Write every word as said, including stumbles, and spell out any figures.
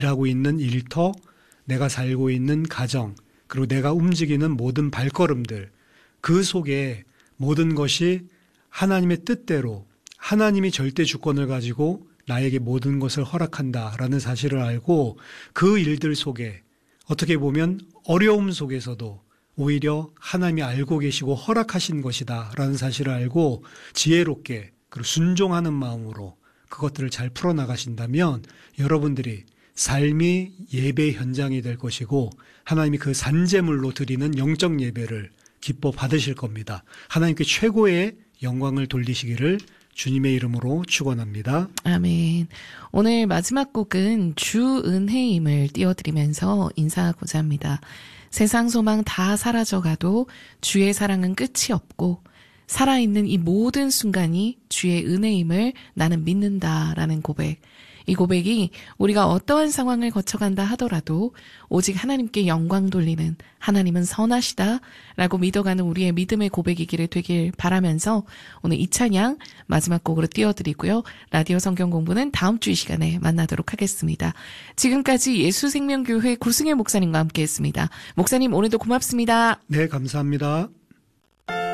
일하고 있는 일터, 내가 살고 있는 가정, 그리고 내가 움직이는 모든 발걸음들, 그 속에 모든 것이 하나님의 뜻대로 하나님이 절대 주권을 가지고 나에게 모든 것을 허락한다라는 사실을 알고 그 일들 속에 어떻게 보면 어려움 속에서도 오히려 하나님이 알고 계시고 허락하신 것이다라는 사실을 알고 지혜롭게 그리고 순종하는 마음으로 그것들을 잘 풀어나가신다면 여러분들이 삶이 예배 현장이 될 것이고 하나님이 그 산제물로 드리는 영적 예배를 기뻐 받으실 겁니다. 하나님께 최고의 영광을 돌리시기를 주님의 이름으로 축원합니다. 아멘. 오늘 마지막 곡은 주은혜임을 띄워드리면서 인사하고자 합니다. 세상 소망 다 사라져가도 주의 사랑은 끝이 없고 살아있는 이 모든 순간이 주의 은혜임을 나는 믿는다라는 고백. 이 고백이 우리가 어떠한 상황을 거쳐간다 하더라도 오직 하나님께 영광 돌리는 하나님은 선하시다 라고 믿어가는 우리의 믿음의 고백이기를 되길 바라면서 오늘 이 찬양 마지막 곡으로 띄워드리고요. 라디오 성경 공부는 다음 주 이 시간에 만나도록 하겠습니다. 지금까지 예수생명교회 구승일 목사님과 함께했습니다. 목사님 오늘도 고맙습니다. 네, 감사합니다.